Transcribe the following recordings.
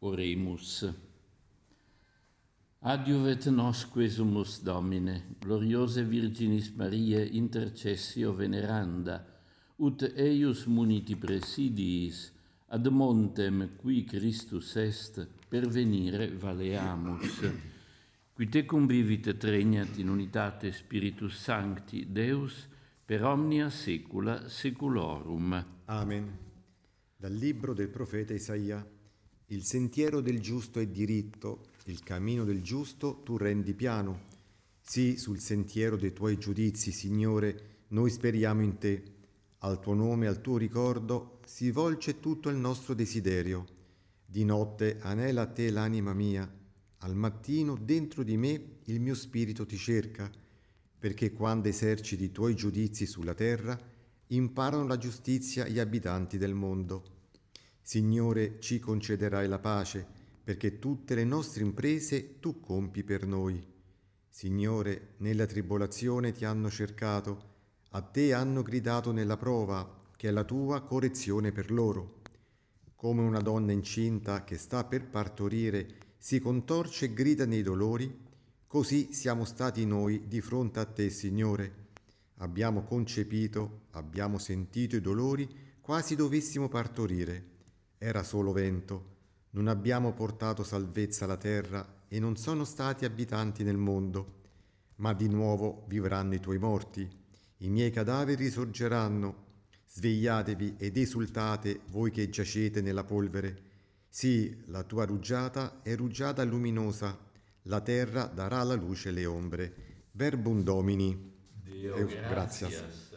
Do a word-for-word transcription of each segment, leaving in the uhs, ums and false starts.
Oremus. Adiuvet nosque sumus Domine, gloriose Virginis Mariae intercessio veneranda, ut eius muniti presidiis, ad montem qui Christus est, pervenire valeamus. Qui te convivit et regnat in unitate Spiritus Sancti, Deus, per omnia saecula saeculorum. Amen. Dal libro del profeta Isaia. Il sentiero del giusto è diritto, il cammino del giusto tu rendi piano. Sì, sul sentiero dei tuoi giudizi, Signore, noi speriamo in te. Al tuo nome, al tuo ricordo, si volge tutto il nostro desiderio. Di notte anela a te l'anima mia, al mattino dentro di me il mio spirito ti cerca, perché quando eserciti i tuoi giudizi sulla terra, imparano la giustizia gli abitanti del mondo. Signore, ci concederai la pace, perché tutte le nostre imprese tu compi per noi. Signore, nella tribolazione ti hanno cercato, a te hanno gridato nella prova, che è la tua correzione per loro. Come una donna incinta che sta per partorire si contorce e grida nei dolori, così siamo stati noi di fronte a te, Signore. Abbiamo concepito, abbiamo sentito i dolori, quasi dovessimo partorire. Era solo vento, non abbiamo portato salvezza alla terra e non sono stati abitanti nel mondo. Ma di nuovo vivranno i tuoi morti, i miei cadaveri risorgeranno. Svegliatevi ed esultate voi che giacete nella polvere. Sì, la tua rugiada è rugiada luminosa, la terra darà alla luce le ombre. Verbum Domini. Deo Eh, gratias. gratias.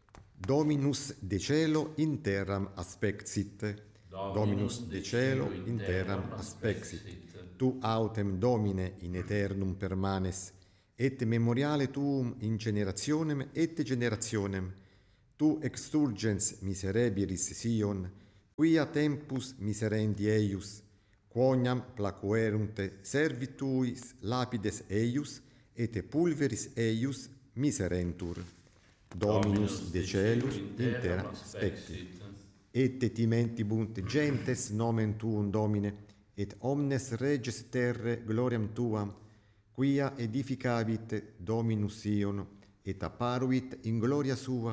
Dominus de celo in terram aspexit. Dominus de celo in terram aspexit. Tu autem Domine in aeternum permanes, et memoriale tuum in generationem et generationem. Tu exturgens miserebilis Sion, quia tempus miserendi eius, quoniam placuerunt servi tuis lapides eius, et pulveris eius miserentur. Dominus de celus in terra aspexit. Et timentibus gentes nomen tuum, Domine, et omnes reges terre gloriam tuam, quia edificabit Dominus Sion, et apparuit in gloria sua,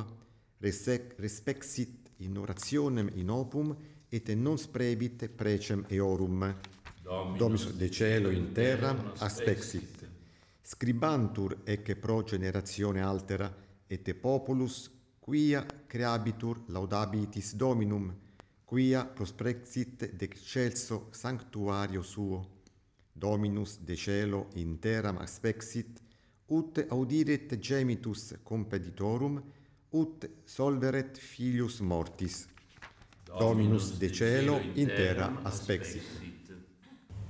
respexit in orationem in opum, et non sprebit precem eorum. Dominus de celo in terram aspexit. Scribantur ecce pro generatione altera, et populus quia creabitur laudabilis Dominum, quia prosprexit de excelso sanctuario suo. Dominus de celo in terram aspexit, ut audiret gemitus compeditorum, ut solveret filius mortis. Dominus de celo in terra aspexit.